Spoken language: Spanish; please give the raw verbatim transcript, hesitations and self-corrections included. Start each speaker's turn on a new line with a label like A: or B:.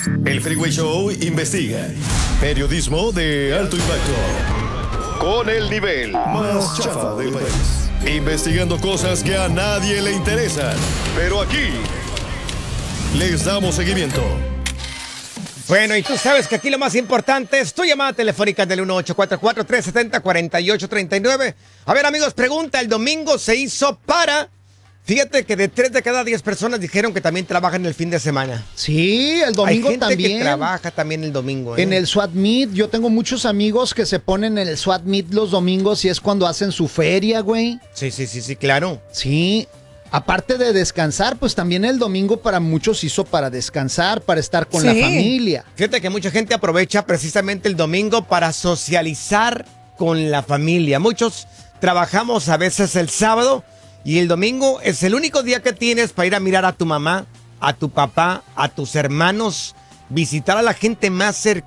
A: El Freeway Show investiga. Periodismo de alto impacto. Con el nivel más chafa del país. Investigando cosas que a nadie le interesan. Pero aquí les damos seguimiento.
B: Bueno, y tú sabes que aquí lo más importante es tu llamada telefónica del uno ocho cuatro cuatro, tres siete cero, cuatro ocho tres nueve. A ver, amigos, pregunta, el domingo se hizo para... Fíjate que de tres de cada diez personas dijeron que también trabajan el fin de semana.
C: Sí, el domingo
B: Hay gente
C: también.
B: que trabaja también el domingo, ¿eh?
C: En el SWAT Meet, yo tengo muchos amigos que se ponen en el SWAT Meet los domingos y es cuando hacen su feria, güey.
B: Sí, sí, sí, sí, claro.
C: Sí, aparte de descansar, pues también el domingo para muchos hizo para descansar, para estar con
B: Sí.
C: la familia.
B: Fíjate que mucha gente aprovecha precisamente el domingo para socializar con la familia. Muchos trabajamos a veces el sábado y el domingo es el único día que tienes para ir a mirar a tu mamá, a tu papá, a tus hermanos, visitar a la gente más cercana.